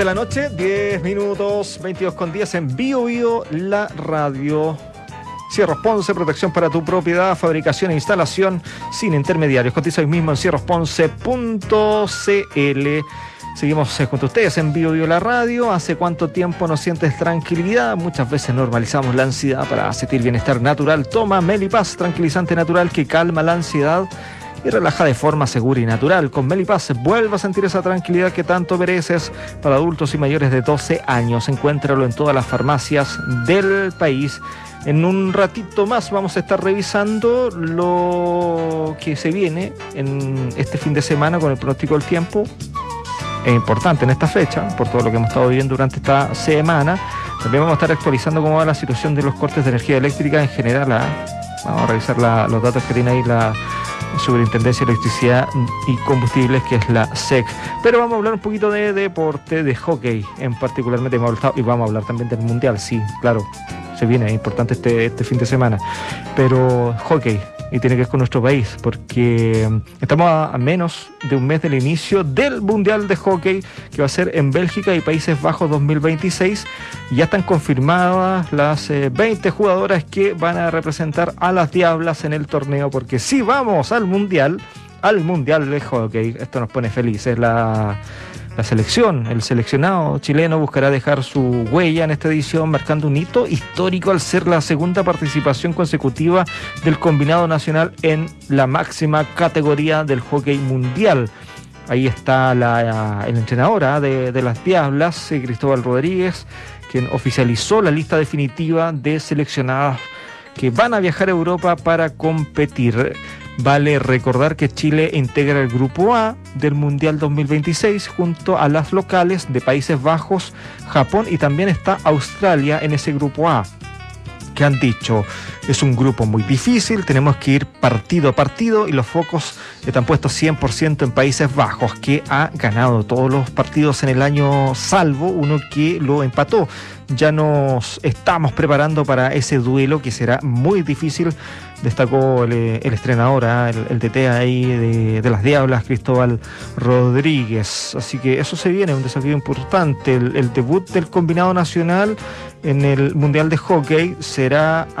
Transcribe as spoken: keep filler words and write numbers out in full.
De la noche, diez minutos, veintidós con diez en Bio Bio, la radio. Cierros Ponce, protección para tu propiedad, fabricación e instalación sin intermediarios. Cotiza hoy mismo en cierros ponce punto c l. Seguimos eh, junto a ustedes en Bio Bio, la radio. ¿Hace cuánto tiempo no sientes tranquilidad? Muchas veces normalizamos la ansiedad para sentir bienestar natural. Toma Melipaz, tranquilizante natural que calma la ansiedad y relaja de forma segura y natural. Con Melipaz vuelve a sentir esa tranquilidad que tanto mereces. Para adultos y mayores de doce años, encuéntralo en todas las farmacias del país. En un ratito más vamos a estar revisando lo que se viene en este fin de semana con el pronóstico del tiempo. Es importante en esta fecha, por todo lo que hemos estado viviendo durante esta semana. También vamos a estar actualizando cómo va la situación de los cortes de energía eléctrica en general. ¿eh? Vamos a revisar la, los datos que tiene ahí la Superintendencia de Electricidad y Combustibles, que es la S E C. Pero vamos a hablar un poquito de deporte, de hockey en particularmente, y vamos a hablar también del Mundial, sí, claro, se viene, es importante este, este fin de semana. Pero hockey, y tiene que ver con nuestro país, porque estamos a, a menos de un mes del inicio del Mundial de Hockey, que va a ser en Bélgica y Países Bajos dos mil veintiséis. Ya están confirmadas las eh, veinte jugadoras que van a representar a las Diablas en el torneo, porque si vamos al Mundial, al Mundial de Hockey, esto nos pone felices. La, la selección, el seleccionado chileno buscará dejar su huella en esta edición, marcando un hito histórico al ser la segunda participación consecutiva del combinado nacional en la máxima categoría del hockey mundial. Ahí está la, el entrenador de, de las Diablas, Cristóbal Rodríguez, quien oficializó la lista definitiva de seleccionadas que van a viajar a Europa para competir. Vale recordar que Chile integra el Grupo A del Mundial dos mil veintiséis junto a las locales de Países Bajos, Japón, y también está Australia en ese Grupo A. Que han dicho, es un grupo muy difícil, tenemos que ir partido a partido, y los focos están puestos cien por ciento en Países Bajos, que ha ganado todos los partidos en el año, salvo uno que lo empató. Ya nos estamos preparando para ese duelo que será muy difícil, destacó el, el entrenador, ¿eh? el, el D T ahí de, de las Diablas, Cristóbal Rodríguez. Así que eso se viene, un desafío importante. El, el debut del combinado nacional en el Mundial de Hockey será